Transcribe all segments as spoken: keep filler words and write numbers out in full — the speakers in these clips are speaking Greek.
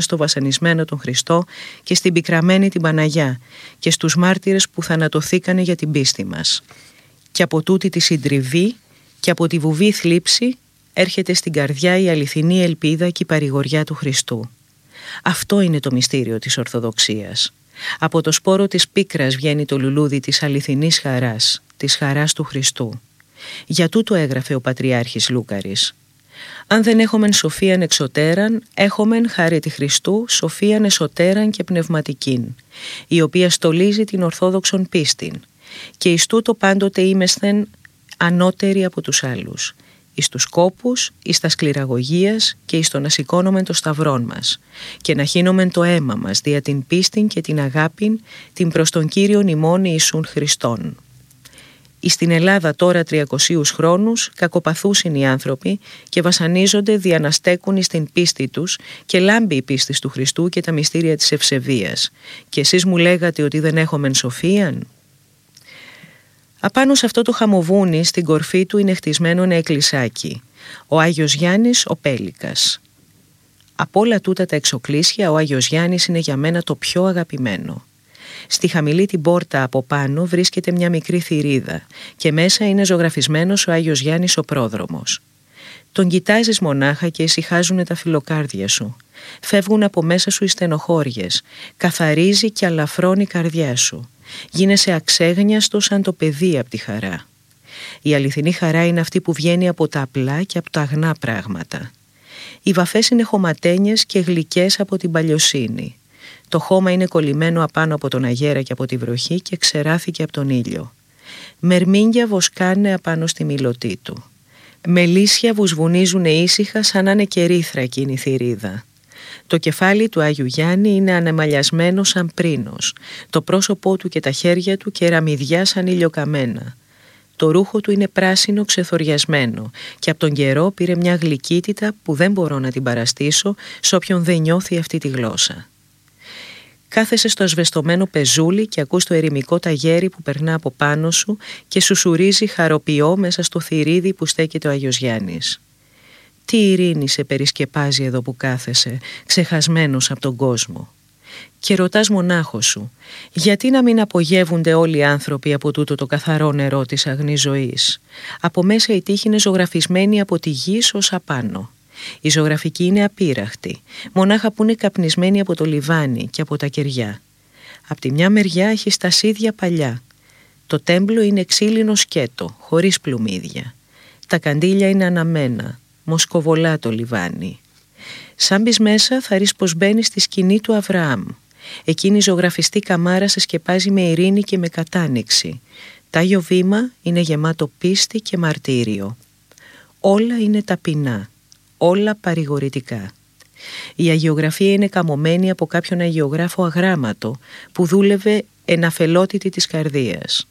στο βασανισμένο τον Χριστό και στην πικραμένη την Παναγιά και στους μάρτυρες που θανατωθήκανε για την πίστη μας. Και από τούτη τη συντριβή και από τη βουβή θλίψη έρχεται στην καρδιά η αληθινή ελπίδα και η παρηγοριά του Χριστού. Αυτό είναι το μυστήριο της Ορθοδοξίας. Από το σπόρο της πίκρας βγαίνει το λουλούδι της αληθινής χαράς, της χαράς του Χριστού. Για τούτο έγραφε ο Πατριάρχης Λούκαρης. Αν δεν έχομεν σοφίαν εξωτέραν, έχομεν χάρη τη Χριστού σοφίαν εσωτέραν και πνευματικήν, η οποία στολίζει την ορθόδοξον πίστην, και εις τούτο πάντοτε είμεσθεν ανώτεροι από τους άλλους, εις τους κόπους, εις τα σκληραγωγίας και εις το να σηκώνομεν το σταυρόν μας και να χύνομεν το αίμα μας δια την πίστην και την αγάπην την προς τον Κύριον ημών Ιησούν Χριστόν. Εις την Ελλάδα τώρα τριακοσίους χρόνους κακοπαθούσιν οι άνθρωποι και βασανίζονται δια να στέκουν εις την πίστη τους και λάμπει η πίστη του Χριστού και τα μυστήρια της ευσεβίας. Και εσείς μου λέγατε ότι δεν έχομεν σοφίαν. Απάνω σε αυτό το χαμοβούνι στην κορφή του είναι χτισμένο ένα εκκλησάκι, ο Άγιος Γιάννης ο Πέλικας. Από όλα τούτα τα εξοκλήσια ο Άγιος Γιάννης είναι για μένα το πιο αγαπημένο. Στη χαμηλή την πόρτα από πάνω βρίσκεται μια μικρή θηρίδα και μέσα είναι ζωγραφισμένος ο Άγιος Γιάννης ο πρόδρομος. Τον κοιτάζεις μονάχα και ησυχάζουνε τα φιλοκάρδια σου. Φεύγουν από μέσα σου οι στενοχώριες. Καθαρίζει και αλαφρώνει η καρδιά σου. Γίνεσαι αξέγνιαστο σαν το παιδί από τη χαρά. Η αληθινή χαρά είναι αυτή που βγαίνει από τα απλά και από τα αγνά πράγματα. Οι βαφές είναι χωματένιες και γλυκές από την παλιοσύνη. Το χώμα είναι κολλημένο απάνω από τον αγέρα και από τη βροχή και ξεράθηκε από τον ήλιο. Μερμήνια βοσκάνε απάνω στη μιλωτή του. Μελίσια βουσβουνίζουν ήσυχα σαν να είναι κερίθρα εκείνη η θηρίδα. Το κεφάλι του Άγιου Γιάννη είναι ανεμαλιασμένο σαν πρίνος, το πρόσωπό του και τα χέρια του κεραμιδιά σαν ηλιοκαμένα. Το ρούχο του είναι πράσινο ξεθοριασμένο και από τον καιρό πήρε μια γλυκύτητα που δεν μπορώ να την παραστήσω σε όποιον δεν νιώθει αυτή τη γλώσσα. Κάθεσαι στο ασβεστομένο πεζούλι και ακούς το ερημικό ταγέρι που περνά από πάνω σου και σουσουρίζει χαροποιό μέσα στο θηρίδι που στέκεται ο Άγιος Γιάννης. Τι ειρήνη σε περισκεπάζει εδώ που κάθεσαι, ξεχασμένος από τον κόσμο. Και ρωτάς μονάχος σου, γιατί να μην απογεύονται όλοι οι άνθρωποι από τούτο το καθαρό νερό της αγνής ζωής. Από μέσα η τύχη είναι ζωγραφισμένη από τη γη ως απάνω. Η ζωγραφική είναι απείραχτη, μονάχα που είναι καπνισμένη από το λιβάνι και από τα κεριά. Απ' τη μια μεριά έχει στασίδια παλιά. Το τέμπλο είναι ξύλινο σκέτο, χωρίς πλουμίδια. Τα καντήλια είναι αναμένα, μοσκοβολά το λιβάνι. Σαν μπεις μέσα θα ρεις πως μπαίνεις στη σκηνή του Αβραάμ. Εκείνη η ζωγραφιστή καμάρα σε σκεπάζει με ειρήνη και με κατάνοιξη. Τ' Άγιο Βήμα είναι γεμάτο πίστη και μαρτύριο. Όλα είναι ταπεινά, όλα παρηγορητικά. Η αγιογραφία είναι καμωμένη από κάποιον αγιογράφο αγράμματο που δούλευε εν αφελότητη της καρδίας.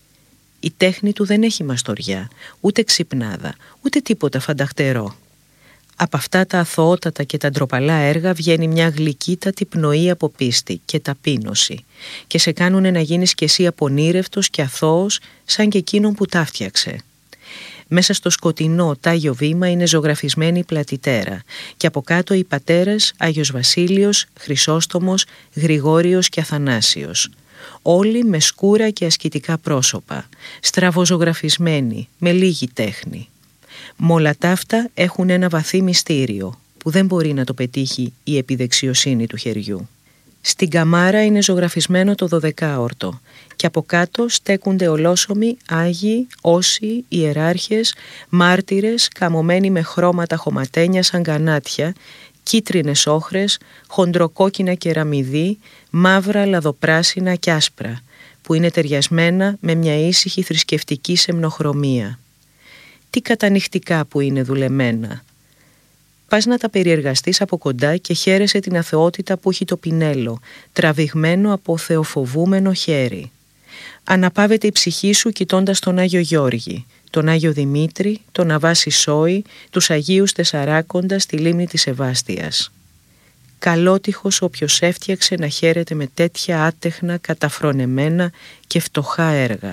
Η τέχνη του δεν έχει μαστοριά, ούτε ξυπνάδα, ούτε τίποτα φανταχτερό. Από αυτά τα αθωότατα και τα ντροπαλά έργα βγαίνει μια γλυκύτατη πνοή από πίστη και ταπείνωση και σε κάνουνε να γίνεις κι εσύ απονήρευτος και αθώος σαν και εκείνον που τα φτιάξε. Μέσα στο σκοτεινό τ' Άγιο Βήμα είναι ζωγραφισμένη η πλατιτέρα και από κάτω οι πατέρες Άγιος Βασίλειος, Χρυσόστομος, Γρηγόριος και Αθανάσιος. Όλοι με σκούρα και ασκητικά πρόσωπα, στραβοζωγραφισμένοι, με λίγη τέχνη. Μ' όλα ταύτα έχουν ένα βαθύ μυστήριο που δεν μπορεί να το πετύχει η επιδεξιοσύνη του χεριού. Στην καμάρα είναι ζωγραφισμένο το δωδεκάορτο και από κάτω στέκονται ολόσωμοι Άγιοι, όσοι, ιεράρχες, μάρτυρες καμωμένοι με χρώματα χωματένια σαν γανάτια, κίτρινες όχρες, χοντροκόκκινα κεραμιδί, μαύρα, λαδοπράσινα και άσπρα, που είναι ταιριασμένα με μια ήσυχη θρησκευτική σεμνοχρωμία. Τι κατανυχτικά που είναι δουλεμένα. Πας να τα περιεργαστείς από κοντά και χαίρεσαι την αθεότητα που έχει το πινέλο, τραβηγμένο από θεοφοβούμενο χέρι. Αναπαύεται η ψυχή σου κοιτώντας τον Άγιο Γιώργη, τον Άγιο Δημήτρη, τον Αβάση Σόη, τους Αγίους Τεσσαράκοντα στη λίμνη της Σεβάστιας. Καλότυχος όποιος έφτιαξε να χαίρεται με τέτοια άτεχνα, καταφρονεμένα και φτωχά έργα.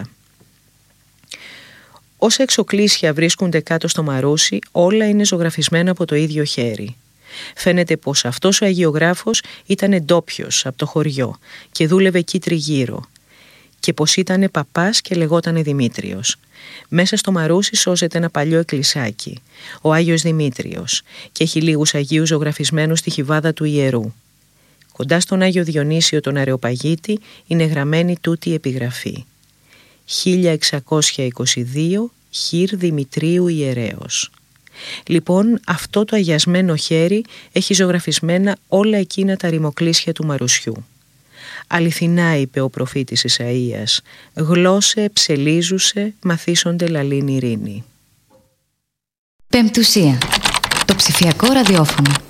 Όσα εξοκλήσια βρίσκονται κάτω στο μαρούσι, όλα είναι ζωγραφισμένα από το ίδιο χέρι. Φαίνεται πως αυτός ο αγιογράφος ήταν ντόπιος από το χωριό και δούλευε εκεί τριγύρω, και πως ήταν παπάς και λεγότανε Δημήτριος. Μέσα στο Μαρούσι σώζεται ένα παλιό εκκλησάκι, ο Άγιος Δημήτριος, και έχει λίγους Αγίους ζωγραφισμένους στη χιβάδα του ιερού. Κοντά στον Άγιο Διονύσιο τον Αρεοπαγίτη είναι γραμμένη τούτη η επιγραφή: χίλια εξακόσια είκοσι δύο Χίρ Δημητρίου Ιερέως. Λοιπόν, αυτό το αγιασμένο χέρι έχει ζωγραφισμένα όλα εκείνα τα ρημοκλήσια του Μαρουσιού. Αληθινά, είπε ο προφήτης Ισαΐας, γλώσσε ψελίζουσε, μαθήσονται λαλήν ειρήνη. Πεμπτουσία. Το ψηφιακό ραδιόφωνο.